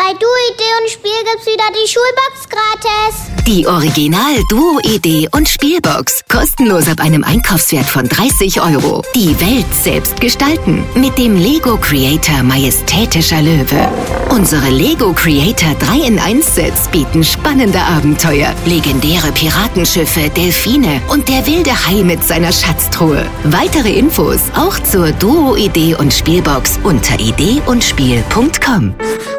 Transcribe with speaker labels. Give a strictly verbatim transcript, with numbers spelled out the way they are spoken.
Speaker 1: Bei Duo, Idee und Spiel gibt's wieder die Schulbox gratis.
Speaker 2: Die Original Duo, Idee und Spielbox. Kostenlos ab einem Einkaufswert von dreißig Euro. Die Welt selbst gestalten. Mit dem Lego Creator Majestätischer Löwe. Unsere Lego Creator drei in eins Sets bieten spannende Abenteuer, legendäre Piratenschiffe, Delfine und der wilde Hai mit seiner Schatztruhe. Weitere Infos auch zur Duo, Idee und Spielbox unter idee und spiel punkt com.